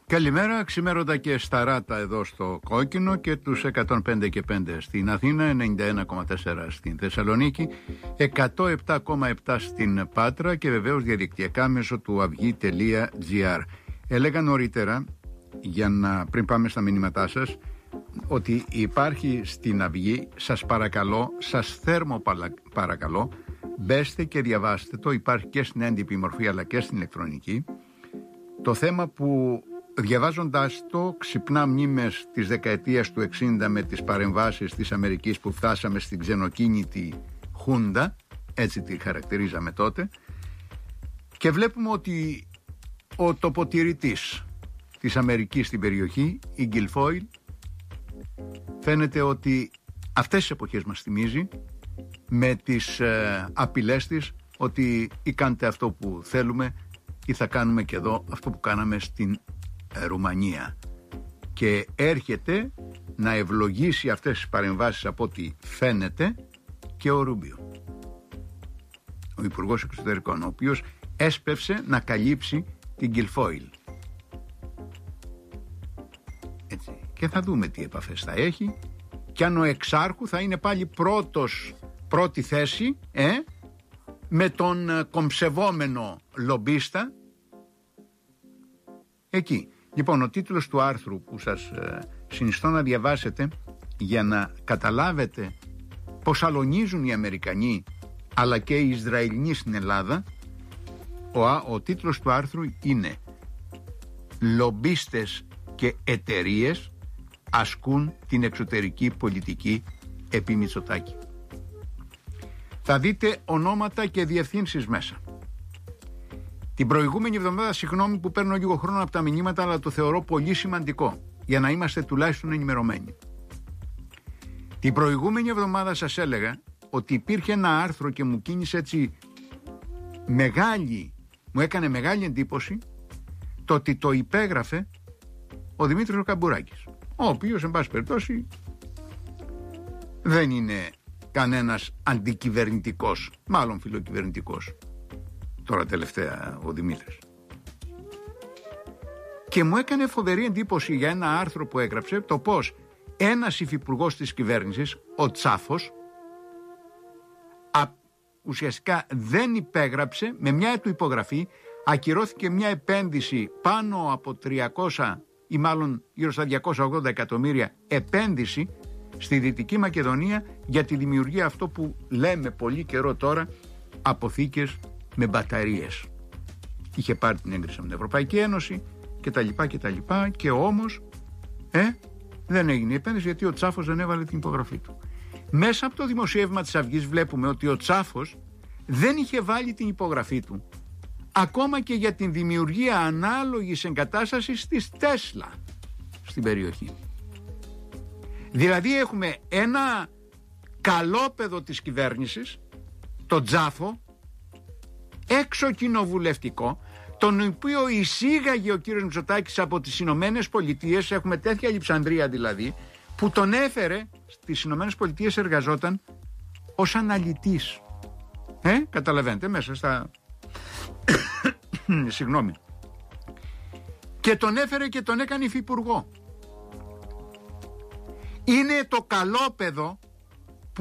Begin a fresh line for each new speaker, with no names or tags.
Καλημέρα, ξημέρωτα και σταράτα εδώ στο Κόκκινο και τους 105 και 5 στην Αθήνα, 91,4 στην Θεσσαλονίκη, 107,7 στην Πάτρα και βεβαίως διαδικτυακά μέσω του avygi.gr. Έλεγα νωρίτερα, πριν πάμε στα μηνύματά σας, ότι υπάρχει στην Αυγή, σας παρακαλώ, σας θέρμο παρακαλώ, μπέστε και διαβάστε το, υπάρχει και στην έντυπη μορφή αλλά και στην ηλεκτρονική, το θέμα που διαβάζοντας το ξυπνά μνήμες της δεκαετίας του 60 με τις παρεμβάσεις της Αμερικής που φτάσαμε στην ξενοκίνητη Χούντα, έτσι τη χαρακτηρίζαμε τότε, και βλέπουμε ότι ο τοποτηρητής της Αμερικής στην περιοχή, η Guilfoyle, φαίνεται ότι αυτές τις εποχές μας θυμίζει με τις απειλές της ότι ή κάνετε αυτό που θέλουμε ή θα κάνουμε και εδώ αυτό που κάναμε στην Ρουμανία, και έρχεται να ευλογήσει αυτές τις παρεμβάσεις από ό,τι φαίνεται και ο Ρούμπιο, ο Υπουργός Εξωτερικών, ο οποίος έσπευσε να καλύψει την Guilfoyle. Έτσι. Και θα δούμε τι επαφές θα έχει και αν ο Εξάρχου θα είναι πάλι πρώτη θέση με τον κομψευόμενο λομπίστα εκεί. Λοιπόν, ο τίτλος του άρθρου που σας συνιστώ να διαβάσετε για να καταλάβετε πως αλωνίζουν οι Αμερικανοί αλλά και οι Ισραηλινοί στην Ελλάδα, ο τίτλος του άρθρου είναι «Λομπίστες και εταιρείες ασκούν την εξωτερική πολιτική επί Μητσοτάκη». Θα δείτε ονόματα και διευθύνσεις μέσα. Την προηγούμενη εβδομάδα, συγγνώμη που παίρνω λίγο χρόνο από τα μηνύματα, αλλά το θεωρώ πολύ σημαντικό για να είμαστε τουλάχιστον ενημερωμένοι. Την προηγούμενη εβδομάδα σας έλεγα ότι υπήρχε ένα άρθρο και μου κίνησε έτσι μου έκανε μεγάλη εντύπωση το ότι το υπέγραφε ο Δημήτρης ο Καμπουράκης, ο οποίος εν πάση περιπτώσει δεν είναι κανένας αντικυβερνητικός, μάλλον φιλοκυβερνητικός τώρα τελευταία ο Δημήτρης, και μου έκανε φοβερή εντύπωση για ένα άρθρο που έγραψε το πως ένας υφυπουργός της κυβέρνησης, ο Τσάφος, ουσιαστικά δεν υπέγραψε, με μια του υπογραφή ακυρώθηκε μια επένδυση πάνω από 300 ή μάλλον γύρω στα 280 εκατομμύρια επένδυση στη Δυτική Μακεδονία για τη δημιουργία αυτό που λέμε πολύ καιρό τώρα, αποθήκες με μπαταρίες. Είχε πάρει την έγκριση από την Ευρωπαϊκή Ένωση κτλ. Και όμως δεν έγινε η επένδυση γιατί ο Τσάφος δεν έβαλε την υπογραφή του. Μέσα από το δημοσίευμα της Αυγής βλέπουμε ότι ο Τσάφος δεν είχε βάλει την υπογραφή του ακόμα και για την δημιουργία ανάλογης εγκατάστασης της Τέσλα στην περιοχή. Δηλαδή έχουμε ένα καλόπεδο της κυβέρνησης, τον Τζάφο, έξω κοινοβουλευτικό, τον οποίο εισήγαγε ο κύριος Μητσοτάκης από τις Ηνωμένες Πολιτείες, έχουμε τέτοια λειψανδρία δηλαδή, που τον έφερε στις Ηνωμένες Πολιτείες, εργαζόταν ως αναλυτής. Καταλαβαίνετε, μέσα στα... Συγγνώμη. Και τον έφερε και τον έκανε υφυπουργό. Είναι το καλόπεδο